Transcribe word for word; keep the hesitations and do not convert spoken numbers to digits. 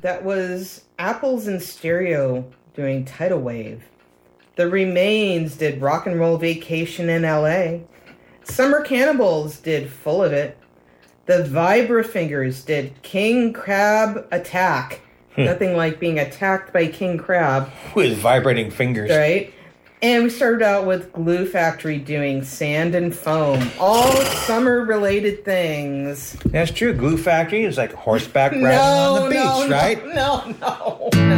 That was Apples in Stereo doing Tidal Wave. The Remains did Rock and Roll Vacation in L A. Summer Cannibals did Full of It. The Vibrafingers did King Crab Attack. Nothing like being attacked by King Crab. With vibrating fingers. Right? And we started out with Glue Factory doing Sand and Foam. All summer-related things. That's true. Glue Factory is like horseback riding no, on the beach, no, right? No, no, no.